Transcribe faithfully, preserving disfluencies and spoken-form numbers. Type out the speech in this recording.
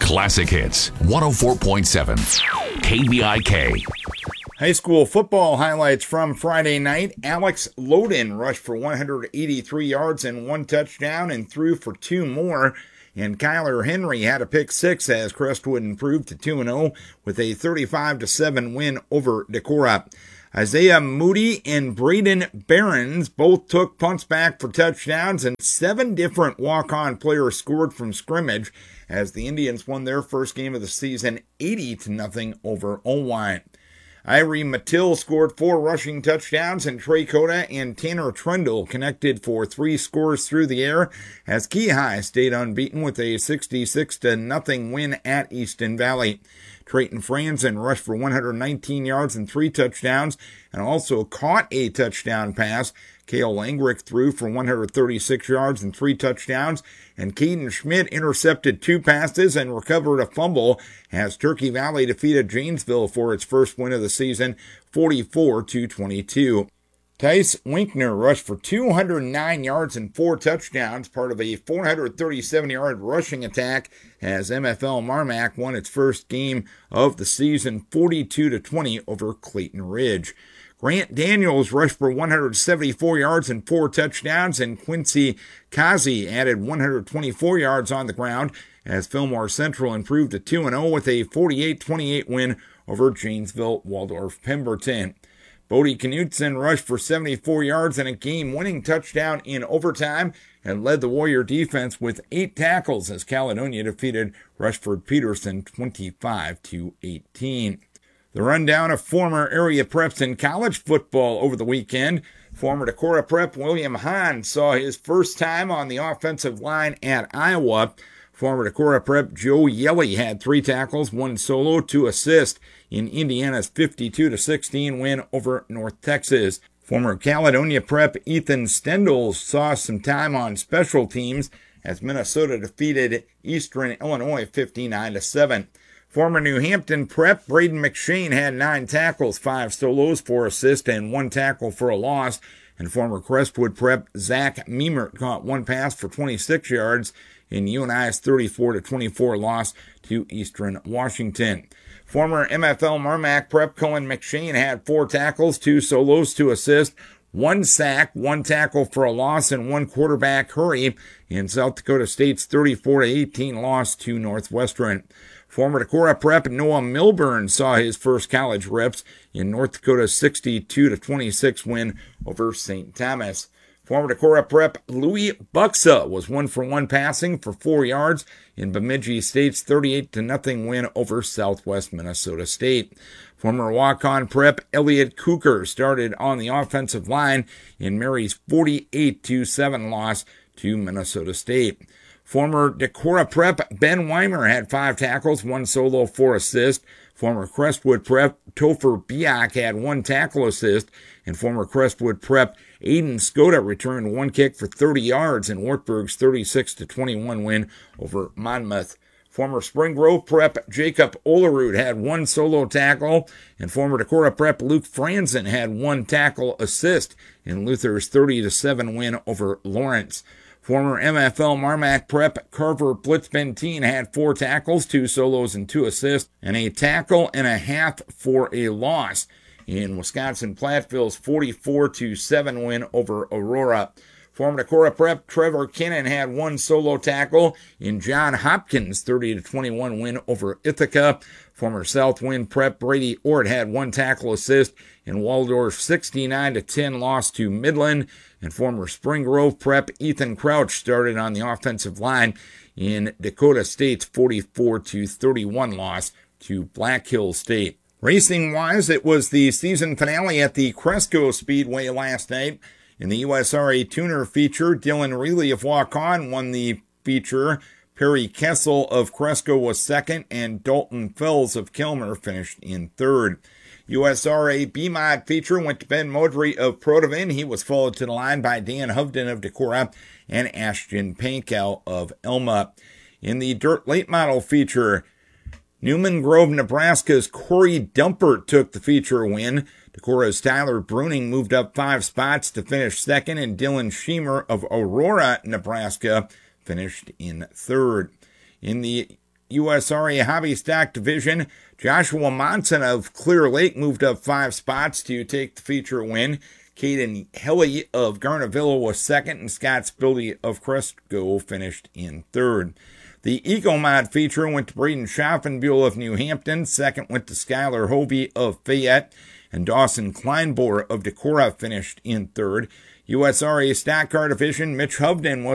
Classic Hits, one oh four point seven, K V I K. High school football highlights from Friday night. Alex Loden rushed for one hundred eighty-three yards and one touchdown and threw for two more. And Kyler Henry had a pick six as Crestwood improved to two and oh with a thirty-five to seven win over Decorah. Isaiah Moody and Braden Behrens both took punts back for touchdowns, and seven different walk-on players scored from scrimmage as the Indians won their first game of the season eighty to nothing over Owine. Irie Mattil scored four rushing touchdowns, and Trey Cota and Tanner Trundle connected for three scores through the air as Keyhigh stayed unbeaten with a sixty-six to nothing win at Easton Valley. Trayton Franzen rushed for one hundred nineteen yards and three touchdowns and also caught a touchdown pass. Cale Langrick threw for one hundred thirty-six yards and three touchdowns, and Caden Schmidt intercepted two passes and recovered a fumble as Turkey Valley defeated Janesville for its first win of the season, forty-four to twenty-two. Tice Winkner rushed for two hundred nine yards and four touchdowns, part of a four hundred thirty-seven yard rushing attack as M F L Marmac won its first game of the season, forty-two to twenty over Clayton Ridge. Grant Daniels rushed for one hundred seventy-four yards and four touchdowns, and Quincy Kazi added one hundred twenty-four yards on the ground as Fillmore Central improved to two and oh with a forty-eight twenty-eight win over Janesville Waldorf Pemberton. Bodie Knutson rushed for seventy-four yards and a game-winning touchdown in overtime and led the Warrior defense with eight tackles as Caledonia defeated Rushford Peterson twenty-five to eighteen. The rundown of former area preps in college football over the weekend. Former Decorah Prep William Hahn saw his first time on the offensive line at Iowa. Former Decorah Prep Joe Yelly had three tackles, one solo, two assists in Indiana's fifty-two to sixteen win over North Texas. Former Caledonia Prep Ethan Stendel saw some time on special teams as Minnesota defeated Eastern Illinois fifty-nine to seven. Former New Hampton Prep Braden McShane had nine tackles, five solos, four assists, and one tackle for a loss. And former Crestwood Prep Zach Meemert caught one pass for twenty-six yards in U N I's thirty-four to twenty-four loss to Eastern Washington. Former M F L Marmac Prep Cohen McShane had four tackles, two solos, two assists, one sack, one tackle for a loss, and one quarterback hurry in South Dakota State's thirty-four to eighteen loss to Northwestern. Former Decorah Prep Noah Milburn saw his first college reps in North Dakota's sixty-two to twenty-six win over Saint Thomas. Former Decorah Prep Louis Buxa was one for one passing for four yards in Bemidji State's thirty-eight to nothing win over Southwest Minnesota State. Former walk-on Prep Elliot Cooker started on the offensive line in Mary's forty-eight to seven loss to Minnesota State. Former Decorah Prep Ben Weimer had five tackles, one solo, four assists. Former Crestwood Prep Topher Biak had one tackle assist, and former Crestwood Prep Aiden Skoda returned one kick for thirty yards in Wartburg's thirty-six to twenty-one win over Monmouth. Former Spring Grove Prep Jacob Olerud had one solo tackle, and former Decorah Prep Luke Franzen had one tackle assist in Luther's thirty to seven win over Lawrence. Former M F L Marmac Prep Carver Blitzbentine had four tackles, two solos, and two assists, and a tackle and a half for a loss in Wisconsin Platteville's forty-four to seven win over Aurora. Former Decorah Prep Trevor Kinnan had one solo tackle in John Hopkins' thirty to twenty-one win over Ithaca. Former Southwind Prep Brady Ort had one tackle assist in Waldorf's sixty-nine to ten loss to Midland. And former Spring Grove Prep Ethan Crouch started on the offensive line in Dakota State's forty-four to thirty-one loss to Black Hills State. Racing-wise, it was the season finale at the Cresco Speedway last night. In the U S R A Tuner feature, Dylan Reilly of Walk-On won the feature. Perry Kessel of Cresco was second, and Dalton Fells of Kilmer finished in third. U S R A B-Mod feature went to Ben Modry of Protivin. He was followed to the line by Dan Hovden of Decorah and Ashton Pankow of Elma. In the Dirt Late Model feature, Newman Grove, Nebraska's Corey Dumpert took the feature win. Decorah's Tyler Bruning moved up five spots to finish second, and Dylan Schemer of Aurora, Nebraska, finished in third. In the U S R A Hobby Stock Division, Joshua Monson of Clear Lake moved up five spots to take the feature win. Caden Hilly of Garnavilla was second, and Scott Spildy of Cresco finished in third. The Eco-Mod feature went to Braden Schaffenbuhl of New Hampton. Second went to Skylar Hovey of Fayette, and Dawson Kleinbor of Decorah finished in third. U S R A Stock Car Division, Mitch Hovden was